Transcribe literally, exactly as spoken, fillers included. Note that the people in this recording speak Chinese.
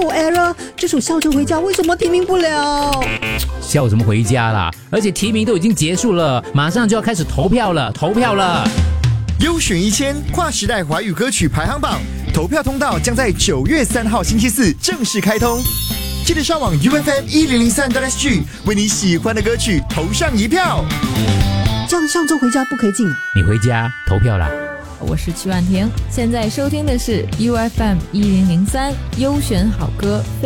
error， 这首《笑着回家》为什么提名不了？ 笑什么回家啦？而且提名都已经结束了，马上就要开始投票了，投票了。 优选一千跨时代华语歌曲排行榜投票通道将在九月三号星期四正式开通，记得上网 U F M 一零零三 S G 为你喜欢的歌曲投上一票。 这样上周回家不可以进啊？ 你回家投票啦。 我是曲婉婷，现在收听的是 U F M 一零零三优选好歌。